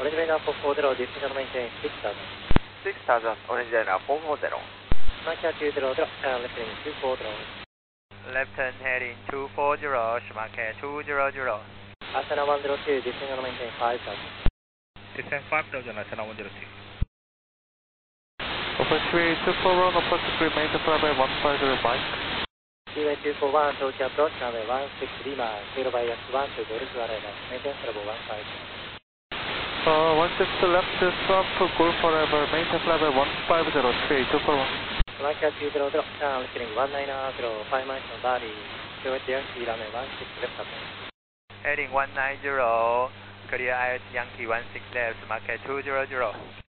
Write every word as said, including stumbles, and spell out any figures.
Orange Radar four four zero, descend on maintain six thousand. six thousand, Orange Radar four four zero. Schumacher two zero zero, turn left heading two four zero. Left turn heading two four zero, Schumacher two zero zero. Asana one zero two, descend on maintain five thousand. Descend five thousand, Asana one zero two. Open three two four one, approach three, maintain flyby one five zero Mike. Seaway two four one, approach approach, runway one six Lima, zero by X one to Golf Arrival, maintain level one five. Uh, one six left stop, Golf Arrival, maintain flyby one five zero three two four one. Schumacher two zero zero, turn left heading one nine zero, five miles from Bali, zero eight Yankee, runway one six left approach. Heading one nine zero, clear I S Yankee one six left, Schumacher two zero zero.